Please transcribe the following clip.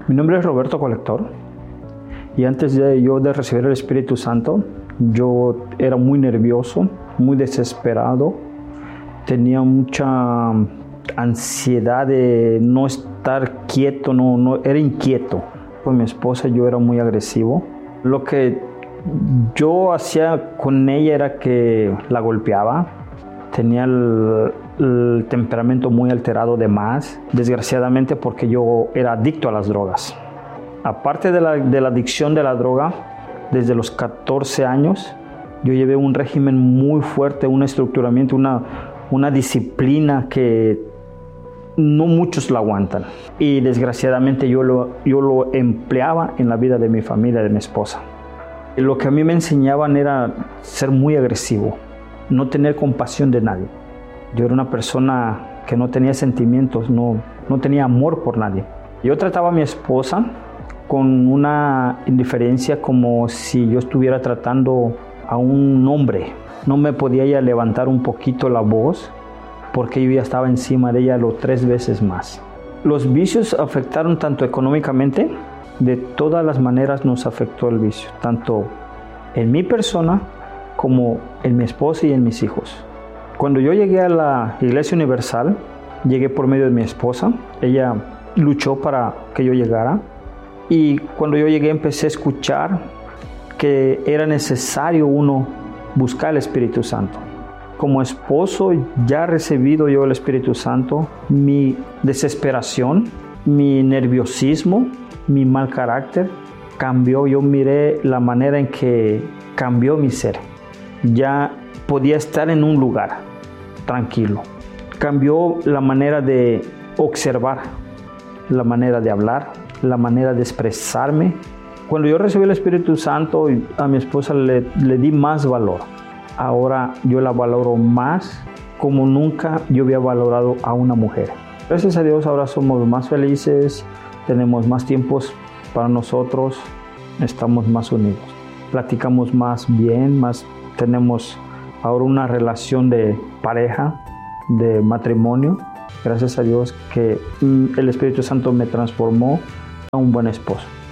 Mi nombre es Roberto Colector y antes de recibir el Espíritu Santo, yo era muy nervioso, muy desesperado, tenía mucha ansiedad de no estar quieto, era inquieto. Con mi esposa yo era muy agresivo. Lo que yo hacía con ella era que la golpeaba, tenía el temperamento muy alterado de más, desgraciadamente porque yo era adicto a las drogas. Aparte de la adicción de la droga, desde los 14 años, yo llevé un régimen muy fuerte, un estructuramiento, una disciplina que no muchos la aguantan. Y desgraciadamente yo lo empleaba en la vida de mi familia, de mi esposa. Lo que a mí me enseñaban era ser muy agresivo, no tener compasión de nadie. Yo era una persona que no tenía sentimientos, no tenía amor por nadie. Yo trataba a mi esposa con una indiferencia como si yo estuviera tratando a un hombre. No me podía ella levantar un poquito la voz porque yo ya estaba encima de ella 3 veces más. Los vicios afectaron tanto económicamente, de todas las maneras nos afectó el vicio, tanto en mi persona como en mi esposa y en mis hijos. Cuando yo llegué a la Iglesia Universal, llegué por medio de mi esposa. Ella luchó para que yo llegara. Y cuando yo llegué empecé a escuchar que era necesario uno buscar el Espíritu Santo. Como esposo ya recibido yo el Espíritu Santo, mi desesperación, mi nerviosismo, mi mal carácter cambió. Yo miré la manera en que cambió mi ser. Ya podía estar en un lugar tranquilo. Cambió la manera de observar, la manera de hablar, la manera de expresarme. Cuando yo recibí el Espíritu Santo, a mi esposa le di más valor. Ahora yo la valoro más como nunca yo había valorado a una mujer. Gracias a Dios ahora somos más felices, tenemos más tiempos para nosotros, estamos más unidos. Platicamos más bien, tenemos ahora una relación de pareja, de matrimonio. Gracias a Dios que el Espíritu Santo me transformó a un buen esposo.